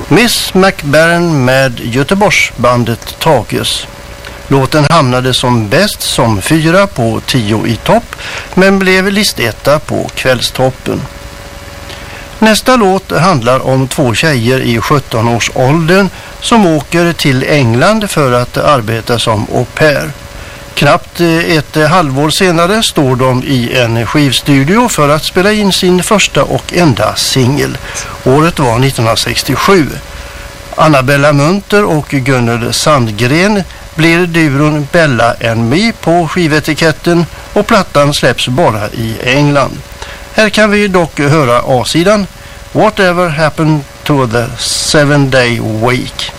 Miss McBaron med Göteborgsbandet Takes. Låten hamnade som bäst som 4 på 10 i topp, men blev listetta på kvällstoppen. Nästa låt handlar om 2 tjejer i 17-årsåldern som åker till England för att arbeta som au pair. Knappt ett halvår senare står de i en skivstudio för att spela in sin första och enda singel. Året var 1967. Annabella Munter och Gunnel Sandgren blir duron Bella and Me på skivetiketten och plattan släpps bara i England. Här kan vi dock höra A-sidan Whatever Happened to the 7-Day Week.